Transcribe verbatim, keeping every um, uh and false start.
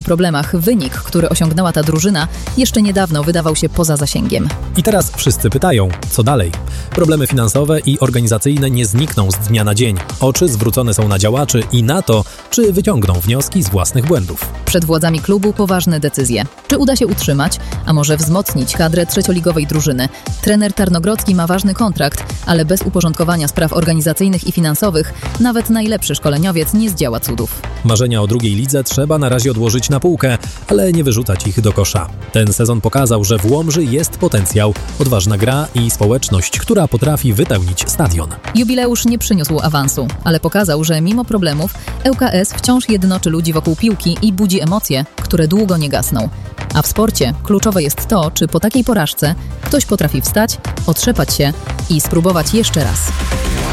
problemach, wynik, który osiągnęła ta drużyna, jeszcze niedawno wydawał się poza zasięgiem. I teraz wszyscy pytają, co dalej? Problemy finansowe i organizacyjne nie znikną z dnia na dzień. Oczy zwrócone są na działaczy i na to, czy wyciągną wnioski z własnych błędów. Przed władzami klubu poważne decyzje. Czy uda się utrzymać, a może wzmocnić kadrę trzecioligowej drużyny? Trener Tarnogrodzki ma ważny kontrakt, ale bez uporządkowania spraw organizacyjnych i finansowych nawet najlepszy szkoleniowiec nie zdziała cudów. Marzenia o drugiej lidze trzeba na razie odłożyć na półkę, ale nie wyrzucać ich do kosza. Ten sezon pokazał, że w Łomży jest potencjał, odważna gra i społeczność, która potrafi wypełnić stadion. Jubileusz nie przyniósł awansu, ale pokazał, że mimo problemów L K S wciąż jednoczy ludzi wokół piłki i budzi emocje, które długo nie gasną. A w sporcie kluczowe jest to, czy po takiej porażce ktoś potrafi wstać, otrzepać się i spróbować jeszcze raz.